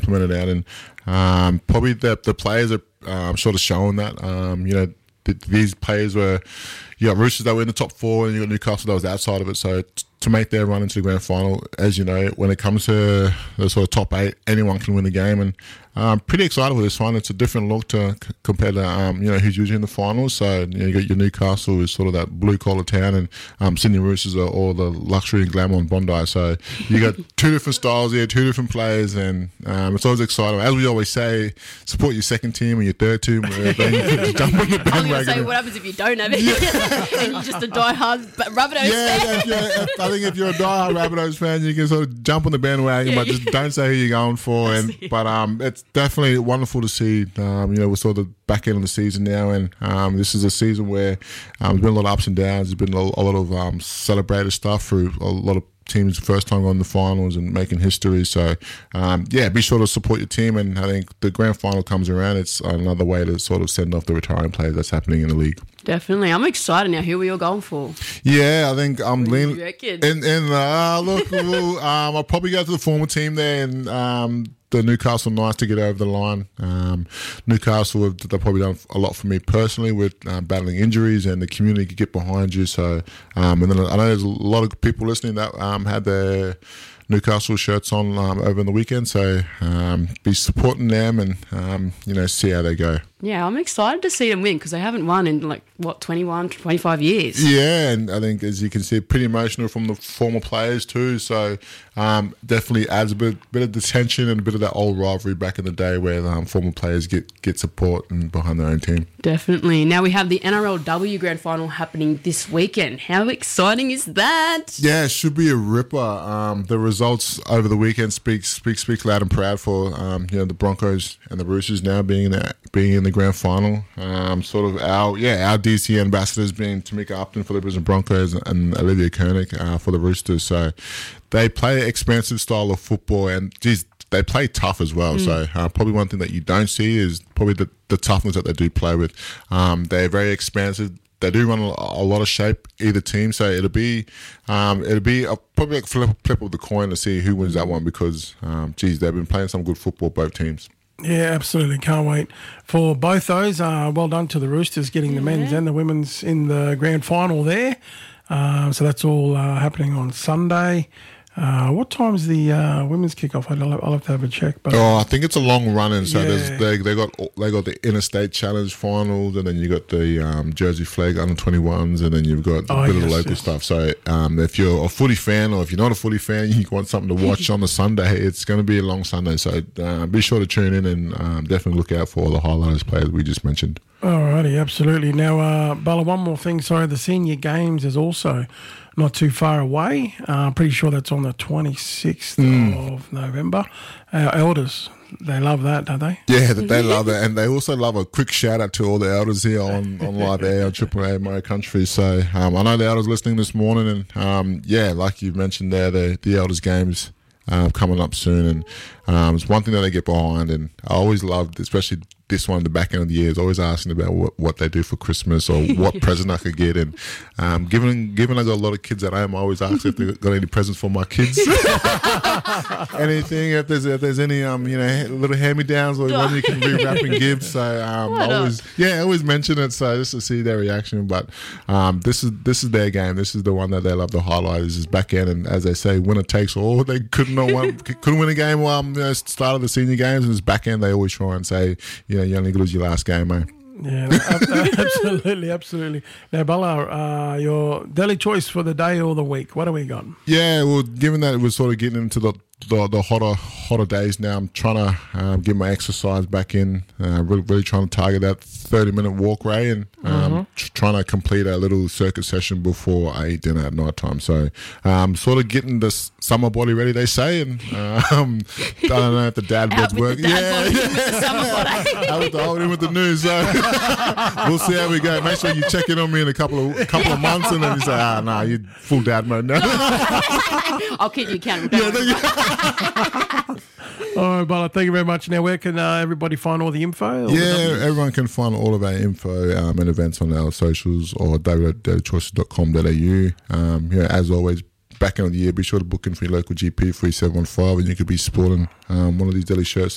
implemented out, and probably the players are sort of showing that. These players were, you got Roosters that were in the top 4, and you got Newcastle that was outside of it. So to make their run into the grand final, as you know, when it comes to the sort of top 8, anyone can win the game. And I'm pretty excited with this one. It's a different look compared to who's usually in the finals. So you got your Newcastle, who's sort of that blue collar town, and Sydney Roosters are all the luxury and glamour on Bondi. So you got 2 different styles here, 2 different players, and it's always exciting. As we always say, support your second team and your third team. Then you can jump on the bandwagon. I was going to say, what happens if you don't have it? And you're just a die-hard Rabbitohs fan? I think if you're a die-hard Rabbitohs fan, you can sort of jump on the bandwagon, but just don't say who you're going for. But it's definitely wonderful to see. We're sort of the back end of the season now, and this is a season where there's been a lot of ups and downs. There's been a lot of celebrated stuff through a lot of teams first time going to the finals and making history. So be sure to support your team, and I think the grand final comes around, it's another way to sort of send off the retiring players that's happening in the league. Definitely. I'm excited now. Who are we all going for? Yeah, I think I'm leaning. Look, I'll probably go to the former team there, and the Newcastle Knights to get over the line. Newcastle, they've probably done a lot for me personally with battling injuries, and the community could get behind you. So, and then I know there's a lot of people listening that had their Newcastle shirts on over the weekend. So be supporting them and, see how they go. Yeah, I'm excited to see them win because they haven't won in 21, 25 years. Yeah, and I think, as you can see, pretty emotional from the former players too. So definitely adds a bit of the tension and a bit of that old rivalry back in the day where former players get support and behind their own team. Definitely. Now we have the NRLW Grand Final happening this weekend. How exciting is that? Yeah, it should be a ripper. The results over the weekend speak loud and proud for the Broncos and the Roosters now being in the grand final. Sort of our DC ambassadors being Tamika Upton for the Brisbane Broncos and Olivia Koenig for the Roosters. So they play an expansive style of football, and they play tough as well. So probably one thing that you don't see is probably the toughness that they do play with. They're very expansive. They do run a lot of shape, either team. So it'll be probably like flip of the coin to see who wins that one because, they've been playing some good football, both teams. Yeah, absolutely. Can't wait for both those. Well done to the Roosters getting the men's and the women's in the grand final there. So that's all happening on Sunday. What time's the women's kickoff? I'll have to have a check. But I think it's a long run, and so they got the Interstate Challenge finals, and then you got the Jersey Flag under-21s, and then you've got a bit of the local stuff. So if you're a footy fan, or if you're not a footy fan, you want something to watch on the Sunday. It's going to be a long Sunday, so be sure to tune in and definitely look out for all the highlighters players we just mentioned. Alrighty, absolutely. Now, Bala, one more thing. Sorry, the Senior Games is also not too far away. Pretty sure that's on the 26th of November. Our elders, they love that, don't they? Yeah, they love it. And they also love a quick shout out to all the elders here on live air on Triple A Murray Country. So I know the elders listening this morning, and like you mentioned there, the elders games coming up soon, and it's one thing that they get behind, and I always loved, especially this one, the back end of the year, is always asking about what they do for Christmas or what present I could get. And given I got a lot of kids at home, I always ask if they got any presents for my kids. Anything, if there's any little hand-me-downs or one you can rewrap and give. So I always mention it, so just to see their reaction. But this is their game. This is the one that they love to highlight. This is back end, and as they say, winner takes all. They couldn't win a game start of the senior games, and it's back end. They always try and say, you only lose your last game, mate. Yeah, absolutely. Now, Bala, your daily choice for the day or the week, what have we got? Yeah, well, given that it was sort of getting into the hotter days now, I'm trying to get my exercise back in, really trying to target that 30-minute walk, Ray, and trying to complete a little circuit session before I eat dinner at night time. So sort of getting this summer body ready, they say, and I don't know if the dad bod's working. I was the hold in with the news, so we'll see how we go. Make sure you check in on me in a couple of months, and then you say, you're full dad mode now. I'll keep you accountable. All right, Bala, thank you very much. Now, where can everybody find all the info? Everyone can find all of our info and events on our socials or www.choices.com.au. As always, back end of the year, be sure to book in for your local GP 3715, and you could be sporting one of these daily shirts